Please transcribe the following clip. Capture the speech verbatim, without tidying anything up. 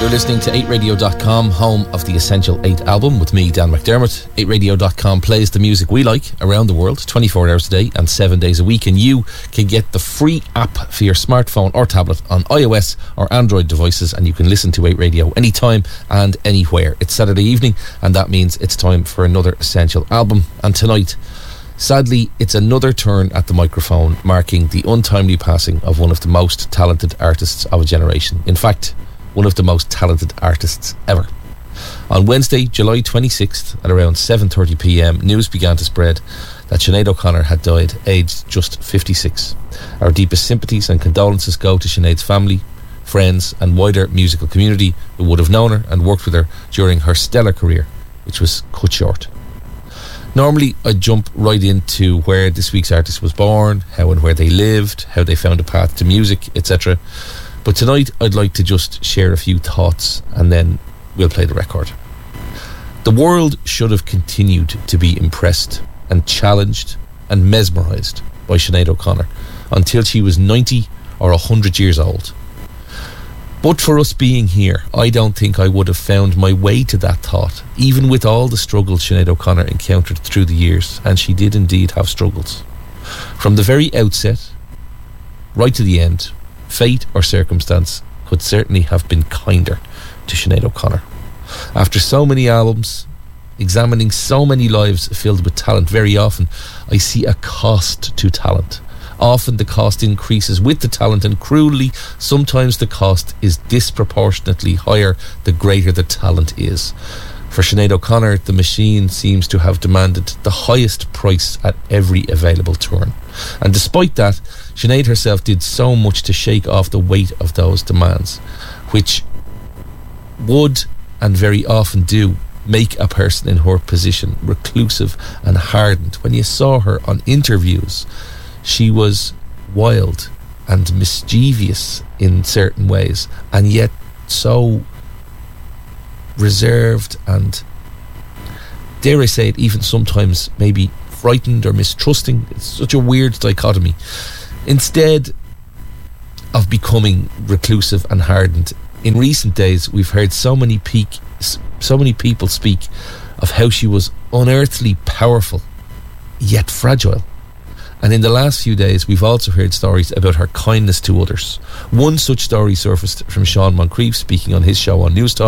You're listening to eight radio dot com, home of the Essential eight album with me, Dan McDermott. eight radio dot com plays the music we like around the world, twenty-four hours a day and seven days a week, and you can get the free app for your smartphone or tablet on iOS or Android devices, and you can listen to eight Radio anytime and anywhere. It's Saturday evening, and that means it's time for another Essential album. And tonight, sadly, it's another turn at the microphone, marking the untimely passing of one of the most talented artists of a generation. In fact, one of the most talented artists ever. On Wednesday, July twenty-sixth, at around seven thirty p m, news began to spread that Sinead O'Connor had died, aged just fifty-six. Our deepest sympathies and condolences go to Sinead's family, friends and wider musical community who would have known her and worked with her during her stellar career, which was cut short. Normally, I'd jump right into where this week's artist was born, how and where they lived, how they found a path to music, et cetera. But tonight, I'd like to just share a few thoughts, and then we'll play the record. The world should have continued to be impressed and challenged and mesmerised by Sinead O'Connor until she was ninety or one hundred years old. But for us being here, I don't think I would have found my way to that thought, even with all the struggles Sinead O'Connor encountered through the years, and she did indeed have struggles. From the very outset, right to the end, fate or circumstance could certainly have been kinder to Sinead O'Connor. After so many albums, examining so many lives filled with talent, very often I see a cost to talent. Often the cost increases with the talent, and cruelly, sometimes the cost is disproportionately higher the greater the talent is. For Sinead O'Connor, the machine seems to have demanded the highest price at every available turn. And despite that, Sinead herself did so much to shake off the weight of those demands, which would, and very often do, make a person in her position reclusive and hardened. When you saw her on interviews, she was wild and mischievous in certain ways, and yet so reserved and, dare I say it, even sometimes maybe frightened or mistrusting. It's such a weird dichotomy. Instead of becoming reclusive and hardened, in recent days we've heard so many peak, so many people speak of how she was unearthly powerful yet fragile. And in the last few days we've also heard stories about her kindness to others. One such story surfaced from Sean Moncrief speaking on his show on News Talk.